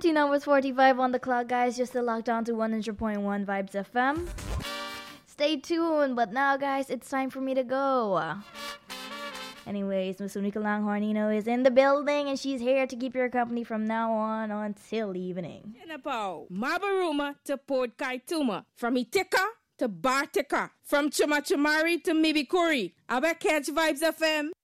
14 hours 45 on the clock, guys. Just locked on to 100.1 Vibes FM. Stay tuned, but now, guys, it's time for me to go. Anyways, Miss Unica Langhornino is in the building, and she's here to keep your company from now on until evening. Mabaruma to Port Kaituma. From Itika to Bartika. From Chumachamari to Mibikuri. I bet catch Vibes FM.